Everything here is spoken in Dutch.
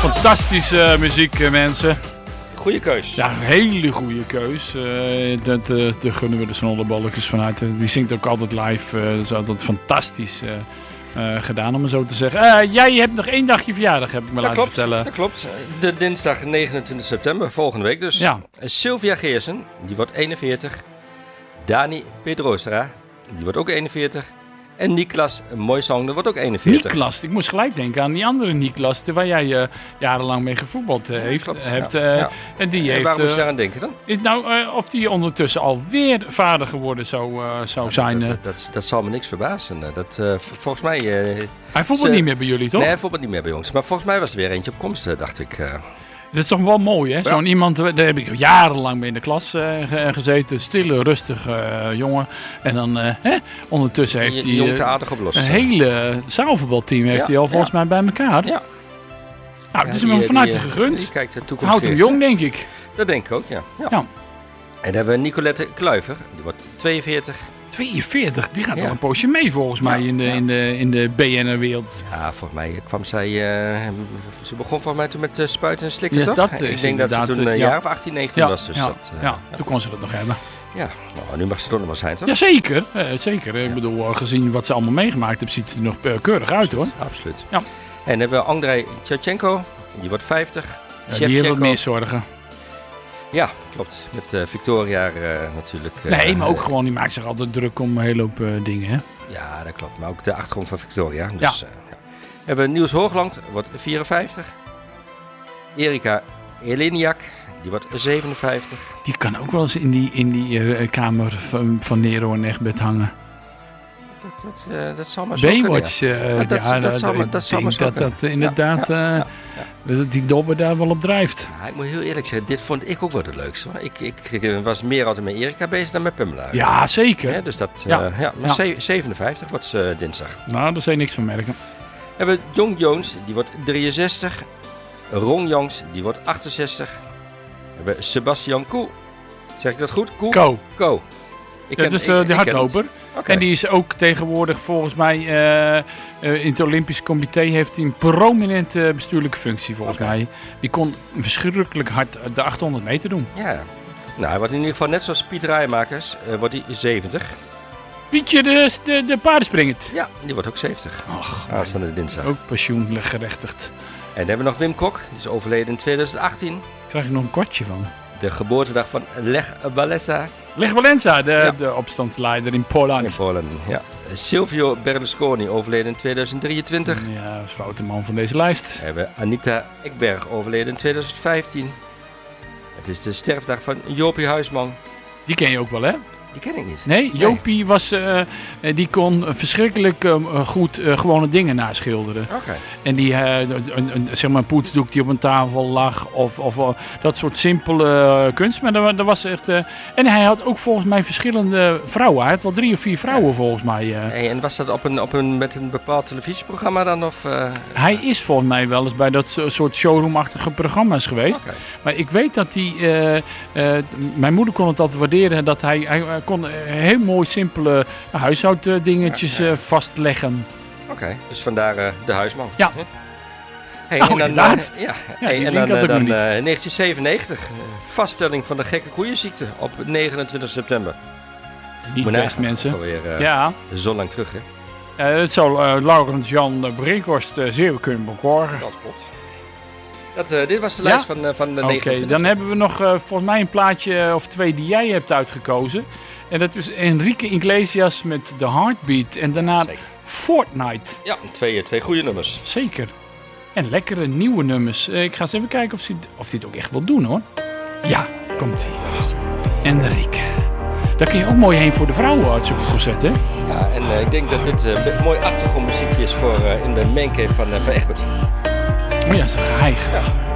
Fantastische muziek, mensen. Goeie keus. Ja, een hele goede keus. Daar gunnen we de snolleballetjes vanuit. Die zingt ook altijd live. Dat is altijd fantastisch gedaan, om het zo te zeggen. Jij hebt nog 1 dagje verjaardag, heb ik me laten vertellen. Dat klopt. De dinsdag 29 september, volgende week dus. Ja. Sylvia Geersen, die wordt 41. Dani Pedrosa, die wordt ook 41. En Niklas Moisang, dat wordt ook 41. Niklas, ik moest gelijk denken aan die andere Niklas, waar jij jarenlang mee gevoetbald hebt. En die heeft. Waar moest je daaraan denken dan? Of die ondertussen alweer vader geworden zou zijn. Dat zal me niks verbazen. Volgens mij... hij voetbalt niet meer bij jullie, toch? Nee, hij voetbalt niet meer bij ons. Maar volgens mij was er weer eentje op komst, dacht ik. Dat is toch wel mooi, hè? Ja. Zo'n iemand, daar heb ik jarenlang mee in de klas gezeten. Stille, rustige jongen. En dan ondertussen heeft hij een hele zaalvoetbalteam heeft hij al volgens mij bij elkaar. Ja. Nou, het is hem van harte gegund. Die kijkt de toekomst. Houdt hem jong, denk ik. Dat denk ik ook, ja. En dan hebben we Nicolette Kluiver. Die wordt 42. 42, die gaat al een poosje mee volgens mij in de BN'er-wereld. Ja, volgens mij kwam zij... ze begon volgens mij toen met spuiten en slikken, toch? Ik denk dat ze toen een jaar of 18, 19 was. Dus toen kon ze dat nog hebben. Ja, nou, nu mag ze toch nog wel zijn, toch? Ja, zeker. Zeker. Ik bedoel, gezien wat ze allemaal meegemaakt hebben, ziet ze er nog keurig uit, hoor. Absoluut. Ja. En dan hebben we Andrei Tjatchenko, die wordt 50. Die heeft wat meer zorgen. Ja, klopt. Met Victoria natuurlijk. Nee, maar ook gewoon, die maakt zich altijd druk om een hele hoop dingen, hè? Ja, dat klopt. Maar ook de achtergrond van Victoria. Dus, We hebben Niels Hoogland, wordt 54. Erika Eleniak, die wordt 57. Die kan ook wel eens in die kamer van Nero en Egbert hangen. Dat zal maar zo Baywatch, dat inderdaad die dobber daar wel op drijft. Ja, ik moet heel eerlijk zeggen, dit vond ik ook wel het leukste. Ik was meer altijd met Erika bezig dan met Pamela. Ja, zeker. Ja, dus dat, 57 wordt ze dinsdag. Nou, daar zou je niks van merken. We hebben Jong Jones, die wordt 63. Ron Jongs, die wordt 68. We hebben Sebastian Koe. Zeg ik dat goed? Ko. Dat is de hardloper. Okay. En die is ook tegenwoordig volgens mij in het Olympisch Comité heeft hij een prominente bestuurlijke functie volgens mij. Die kon verschrikkelijk hard de 800 meter doen. Ja, nou hij wordt in ieder geval net zoals Piet Rijmakers, wordt hij 70. Pietje de paardenspringend. Ja, die wordt ook 70. Ach, aanstaande dinsdag. Ook pensioengerechtigd. En dan hebben we nog Wim Kok, die is overleden in 2018. Krijg ik nog een kwartje van. De geboortedag van Lech Walesa. Lech Walesa, de opstandsleider in Polen. Ja. Silvio Berlusconi, overleden in 2023. Ja, dat is foute man van deze lijst. We hebben Anita Ekberg, overleden in 2015. Het is de sterfdag van Jopie Huisman. Die ken je ook wel, hè? Die ken ik niet. Nee, Jopie die kon verschrikkelijk goed gewone dingen naschilderen. Okay. En die, zeg maar een poetsdoek die op een tafel lag of dat soort simpele kunst. Maar dat was echt... en hij had ook volgens mij verschillende vrouwen. Hij had wel 3 of 4 vrouwen volgens mij. Hey, en was dat met een bepaald televisieprogramma dan? Of, hij is volgens mij wel eens bij dat soort showroomachtige programma's geweest. Okay. Maar ik weet dat hij... mijn moeder kon het altijd waarderen dat hij kon heel mooi simpele huishouddingetjes vastleggen. Oké, dus vandaar de huisman. Ja. Hey, en dan, inderdaad. En dan 1997, vaststelling van de gekke koeienziekte op 29 september. Niet best, mensen. Alweer zo lang terug, hè? Het zou Laurens Jan Brinkhorst zeer kunnen bekorgen. Dat klopt. Dit was de lijst van de 29. Oké, dan hebben we nog volgens mij een plaatje of 2 die jij hebt uitgekozen. En dat is Enrique Iglesias met The Heartbeat. En daarna Fortnite. Ja, 2 goede nummers. Zeker. En lekkere nieuwe nummers. Ik ga eens even kijken of hij het ook echt wil doen, hoor. Ja, komt-ie. Enrique. Daar kun je ook mooi heen voor de vrouwen uit zo'n concert, hè? Ja, en ik denk dat dit een mooi achtergrondmuziekje is voor in de maincave van Egbert. Oh ja, zo'n geheig. Ja.